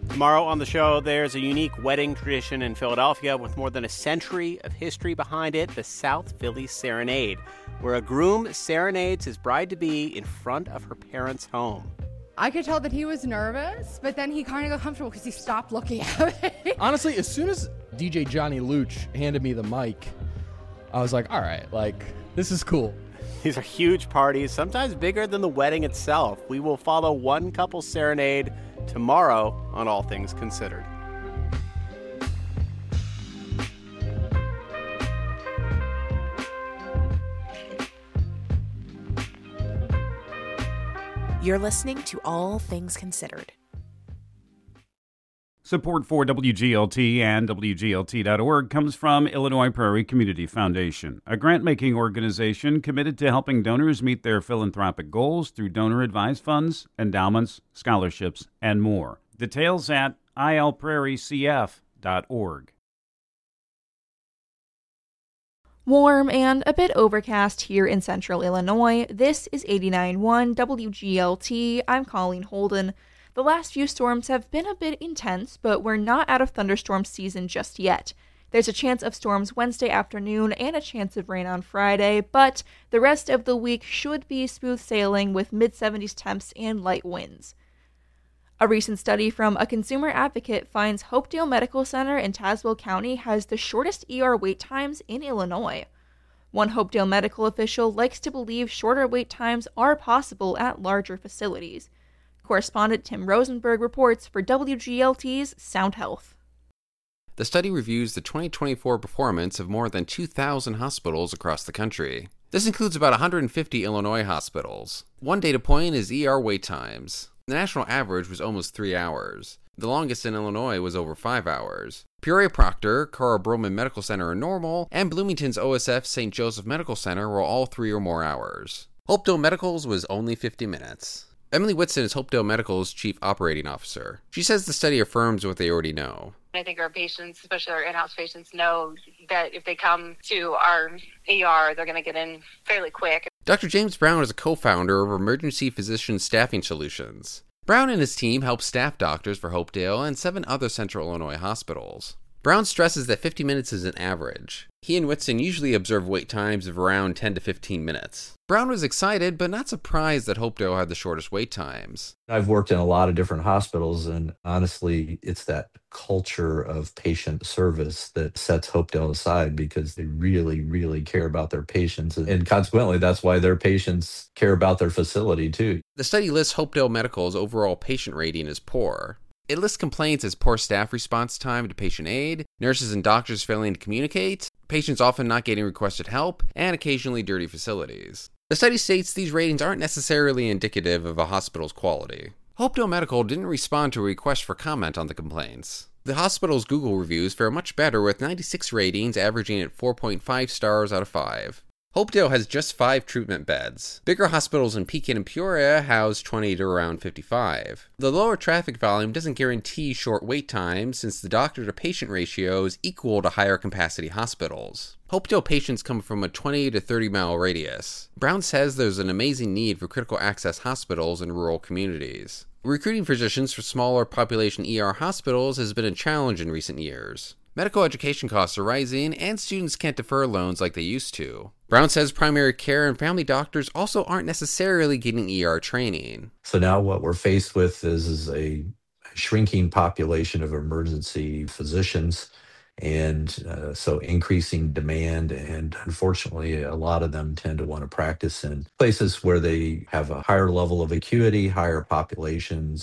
Tomorrow on the show, there's a unique wedding tradition in Philadelphia with more than a century of history behind it, the South Philly Serenade, where a groom serenades his bride-to-be in front of her parents' home. I could tell that he was nervous, but then he kind of got comfortable because he stopped looking at me. Honestly, as soon as DJ Johnny Luch handed me the mic, I was like, all right, this is cool. These are huge parties, sometimes bigger than the wedding itself. We will follow one couple's serenade tomorrow on All Things Considered. You're listening to All Things Considered. Support for WGLT and WGLT.org comes from Illinois Prairie Community Foundation, a grant-making organization committed to helping donors meet their philanthropic goals through donor-advised funds, endowments, scholarships, and more. Details at ilprairiecf.org. Warm and a bit overcast here in central Illinois. This is 89.1 WGLT. I'm Colleen Holden. The last few storms have been a bit intense, but we're not out of thunderstorm season just yet. There's a chance of storms Wednesday afternoon and a chance of rain on Friday, but the rest of the week should be smooth sailing with mid-70s temps and light winds. A recent study from a consumer advocate finds Hopedale Medical Center in Tazewell County has the shortest ER wait times in Illinois. One Hopedale medical official likes to believe shorter wait times are possible at larger facilities. Correspondent Tim Rosenberg reports for WGLT's Sound Health. The study reviews the 2024 performance of more than 2,000 hospitals across the country. This includes about 150 Illinois hospitals. One data point is ER wait times. The national average was almost 3 hours. The longest in Illinois was over 5 hours. Peoria Proctor, Carl Broman Medical Center are normal, and Bloomington's OSF St. Joseph Medical Center were all 3 or more hours. Hopedale Medical's was only 50 minutes. Emily Whitson is Hopedale Medical's Chief Operating Officer. She says the study affirms what they already know. I think our patients, especially our in-house patients, know that if they come to our ER, they're going to get in fairly quick. Dr. James Brown is a co-founder of Emergency Physician Staffing Solutions. Brown and his team help staff doctors for Hopedale and 7 other central Illinois hospitals. Brown stresses that 50 minutes is an average. He and Whitson usually observe wait times of around 10 to 15 minutes. Brown was excited, but not surprised that Hopedale had the shortest wait times. I've worked in a lot of different hospitals, and honestly, it's that culture of patient service that sets Hopedale aside because they really, really care about their patients. And consequently, that's why their patients care about their facility, too. The study lists Hopedale Medical's overall patient rating as poor. It lists complaints as poor staff response time to patient aid, nurses and doctors failing to communicate, patients often not getting requested help, and occasionally dirty facilities. The study states these ratings aren't necessarily indicative of a hospital's quality. Hopedale Medical didn't respond to a request for comment on the complaints. The hospital's Google reviews fare much better with 96 ratings averaging at 4.5 stars out of 5. Hopedale has just 5 treatment beds. Bigger hospitals in Pekin and Peoria house 20 to around 55. The lower traffic volume doesn't guarantee short wait times since the doctor-to-patient ratios equal to higher capacity hospitals. Hopedale patients come from a 20 to 30 mile radius. Brown says there's an amazing need for critical access hospitals in rural communities. Recruiting physicians for smaller population ER hospitals has been a challenge in recent years. Medical education costs are rising, and students can't defer loans like they used to. Brown says primary care and family doctors also aren't necessarily getting ER training. So now what we're faced with is a shrinking population of emergency physicians, and so increasing demand. And unfortunately, a lot of them tend to want to practice in places where they have a higher level of acuity, higher populations,